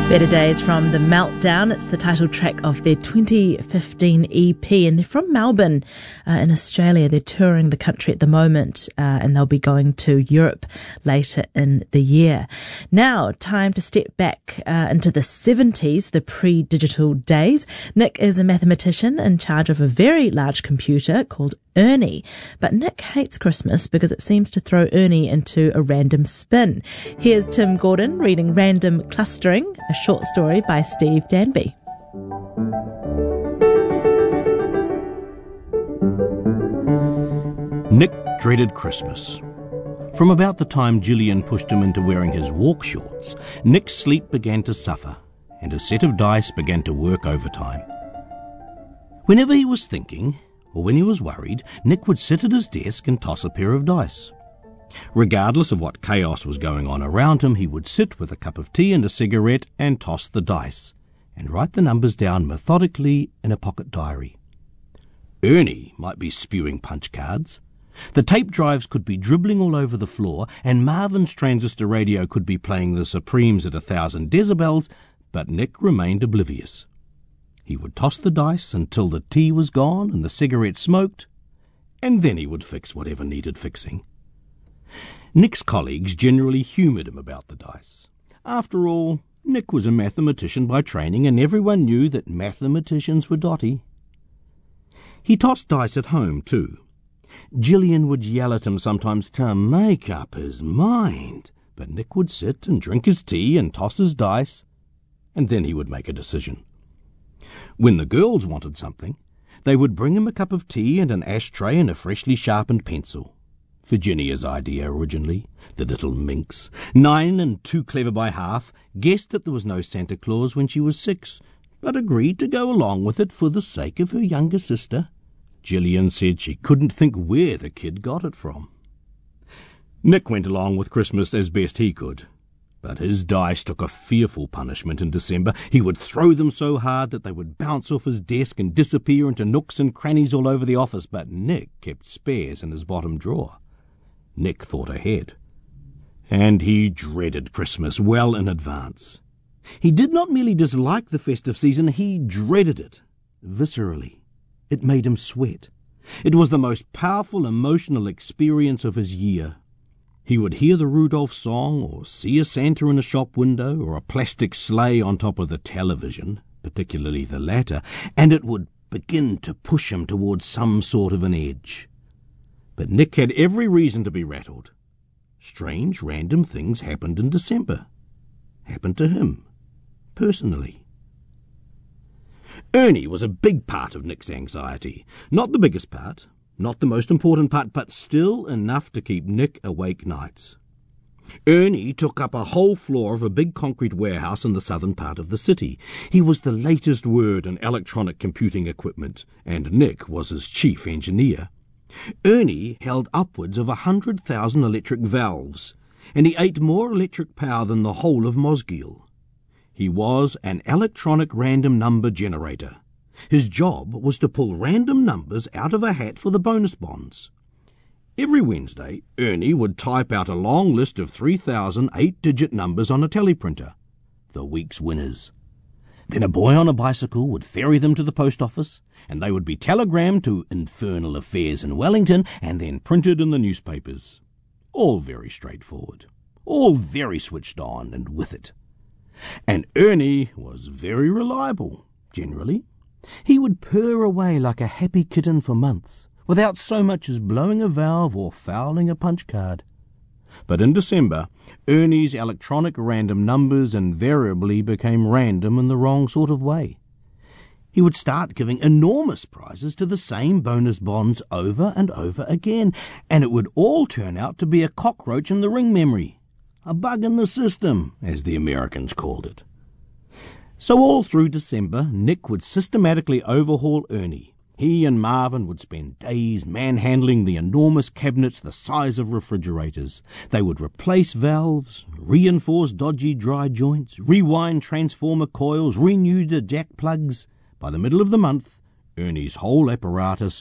Better Days from The Meltdown. It's the title track of their 2015 EP, and they're from Melbourne in Australia. They're touring the country at the moment, and they'll be going to Europe later in the year. Now, time to step back into the 70s, the pre-digital days. Nick is a mathematician in charge of a very large computer called Ernie. But Nick hates Christmas because it seems to throw Ernie into a random spin. Here's Tim Gordon reading Random Clustering, a short story by Steve Danby. Nick dreaded Christmas. From about the time Gillian pushed him into wearing his walk shorts, Nick's sleep began to suffer, and his set of dice began to work overtime. Whenever he was thinking, or when he was worried, Nick would sit at his desk and toss a pair of dice. Regardless of what chaos was going on around him, he would sit with a cup of tea and a cigarette and toss the dice, and write the numbers down methodically in a pocket diary. Ernie might be spewing punch cards. The tape drives could be dribbling all over the floor, and Marvin's transistor radio could be playing the Supremes at 1,000 decibels, but Nick remained oblivious. He would toss the dice until the tea was gone and the cigarette smoked, and then he would fix whatever needed fixing. Nick's colleagues generally humoured him about the dice. After all, Nick was a mathematician by training, and everyone knew that mathematicians were dotty. He tossed dice at home, too. Gillian would yell at him sometimes to make up his mind, but Nick would sit and drink his tea and toss his dice, and then he would make a decision. When the girls wanted something, they would bring him a cup of tea and an ashtray and a freshly sharpened pencil. Virginia's idea originally, the little minx, 9 and too clever by half, guessed that there was no Santa Claus when she was 6, but agreed to go along with it for the sake of her younger sister. Gillian said she couldn't think where the kid got it from. Nick went along with Christmas as best he could, but his dice took a fearful punishment in December. He would throw them so hard that they would bounce off his desk and disappear into nooks and crannies all over the office, but Nick kept spares in his bottom drawer. Nick thought ahead, and he dreaded Christmas well in advance. He did not merely dislike the festive season, he dreaded it viscerally. It made him sweat. It was the most powerful emotional experience of his year. He would hear the Rudolph song, or see a Santa in a shop window, or a plastic sleigh on top of the television, particularly the latter, and it would begin to push him towards some sort of an edge. But Nick had every reason to be rattled. Strange, random things happened in December. Happened to him, personally. Ernie was a big part of Nick's anxiety. Not the biggest part, not the most important part, but still enough to keep Nick awake nights. Ernie took up a whole floor of a big concrete warehouse in the southern part of the city. He was the latest word in electronic computing equipment, and Nick was his chief engineer. Ernie held upwards of 100,000 electric valves, and he ate more electric power than the whole of Mosgiel. He was an electronic random number generator. His job was to pull random numbers out of a hat for the bonus bonds. Every Wednesday, Ernie would type out a long list of 3,000 8-digit numbers on a teleprinter, the week's winners. Then a boy on a bicycle would ferry them to the post office, and they would be telegrammed to Infernal Affairs in Wellington and then printed in the newspapers. All very straightforward, all very switched on and with it. And Ernie was very reliable, generally. He would purr away like a happy kitten for months, without so much as blowing a valve or fouling a punch card. But in December, Ernie's electronic random numbers invariably became random in the wrong sort of way. He would start giving enormous prizes to the same bonus bonds over and over again, and it would all turn out to be a cockroach in the ring memory, a bug in the system, as the Americans called it. So all through December, Nick would systematically overhaul Ernie. He and Marvin would spend days manhandling the enormous cabinets the size of refrigerators. They would replace valves, reinforce dodgy dry joints, rewind transformer coils, renew the jack plugs. By the middle of the month, Ernie's whole apparatus